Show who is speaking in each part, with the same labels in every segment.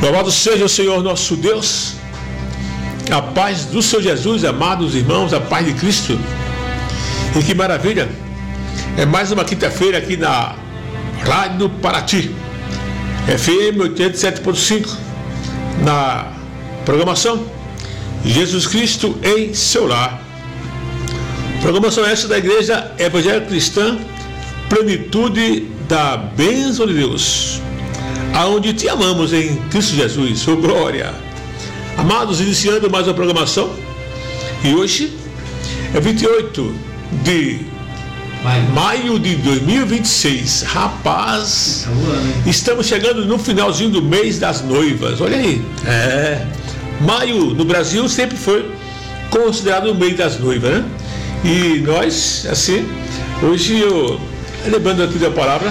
Speaker 1: Louvado seja o Senhor nosso Deus, a paz do Senhor Jesus, amados irmãos, a paz de Cristo. E que maravilha, é mais uma quinta-feira aqui na Rádio Paraty, FM 87.5, na programação Jesus Cristo em seu lar. Programação essa da Igreja Evangélica Cristã, Plenitude da Bênção de Deus, aonde te amamos em Cristo Jesus, oh glória. Amados, iniciando mais uma programação, e hoje é 28 de maio de 2026. Rapaz, estamos chegando no finalzinho do mês das noivas. Olha aí, maio no Brasil sempre foi considerado o mês das noivas, né? E nós, assim, hoje eu, lembrando aqui da palavra,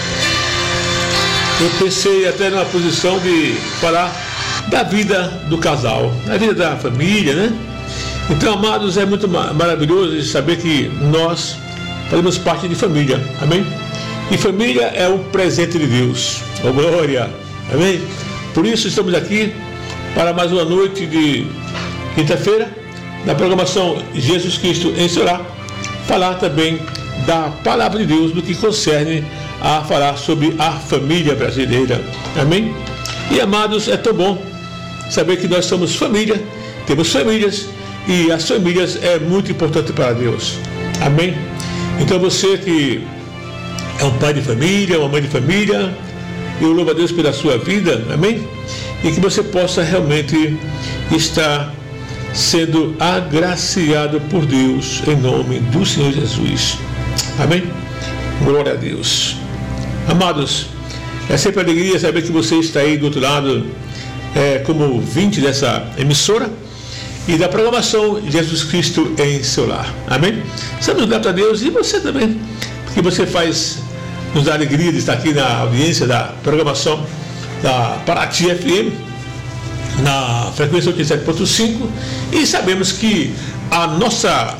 Speaker 1: eu pensei até numa posição de falar da vida do casal, da vida da família, né? Então, amados, é muito maravilhoso saber que nós fazemos parte de família, amém? E família é um presente de Deus, oh glória, amém? Por isso estamos aqui para mais uma noite de quinta-feira, na programação Jesus Cristo em seu lar, falar também da palavra de Deus, do que concerne a falar sobre a família brasileira, amém? E amados, é tão bom saber que nós somos família, temos famílias, e as famílias é muito importante para Deus, amém? Então você que é um pai de família, uma mãe de família, eu louvo a Deus pela sua vida, amém? E que você possa realmente estar sendo agraciado por Deus em nome do Senhor Jesus, amém? Glória a Deus. Amados, é sempre alegria saber que você está aí do outro lado, como ouvinte dessa emissora e da programação Jesus Cristo em seu lar, amém? Somos gratos a Deus, e você também, porque você nos dá alegria de estar aqui na audiência da programação da Paraty FM, na frequência 87.5, e sabemos que a nossa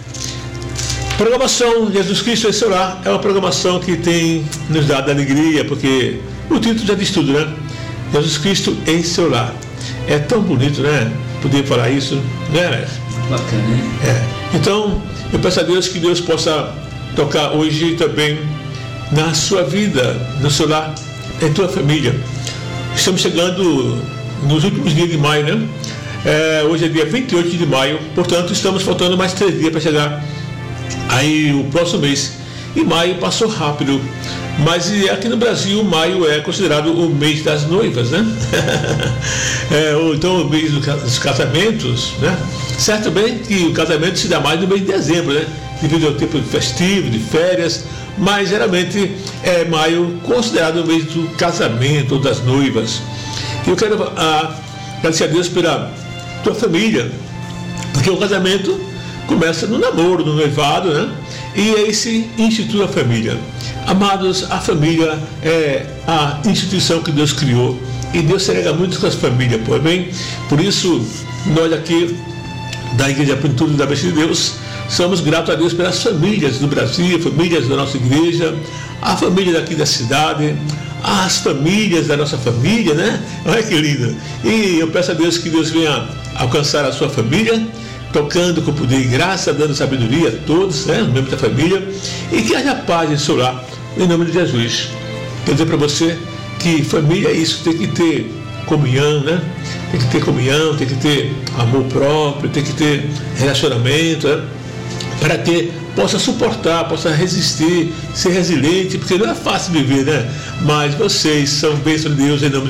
Speaker 1: programação Jesus Cristo em seu lar é uma programação que tem nos dado alegria, porque o título já diz tudo, né? Jesus Cristo em seu lar. É tão bonito, né? Poder falar isso, né?
Speaker 2: Bacana, né?
Speaker 1: Então, eu peço a Deus que Deus possa tocar hoje também na sua vida, no seu lar, em tua família. Estamos chegando nos últimos dias de maio, né? Hoje é dia 28 de maio, portanto estamos faltando mais 3 dias para chegar aí o próximo mês. E maio passou rápido, mas aqui no Brasil maio é considerado o mês das noivas, né? Ou então o mês dos casamentos, né? Certo bem que o casamento se dá mais no mês de dezembro, né? Devido ao tempo festivo, de férias, mas geralmente é maio considerado o mês do casamento ou das noivas. E eu quero agradecer a Deus pela tua família, porque o casamento começa no namoro, no noivado, né? E aí se institui a família. Amados, a família é a instituição que Deus criou, e Deus se alega muito com as famílias, pois bem, por isso nós aqui da Igreja Plenitude da Bênção de Deus somos gratos a Deus pelas famílias do Brasil, famílias da nossa igreja, a família daqui da cidade, as famílias da nossa família, né? Olha que lindo! E eu peço a Deus que Deus venha alcançar a sua família, tocando com poder e graça, dando sabedoria a todos, né? Os membros da família, e que haja paz em seu lar, em nome de Jesus. Quero dizer para você que família é isso, tem que ter comunhão, né? Tem que ter comunhão, tem que ter amor próprio, tem que ter relacionamento, né? Para que possa suportar, possa resistir, ser resiliente, porque não é fácil viver, né? Mas vocês são bênção de Deus em nome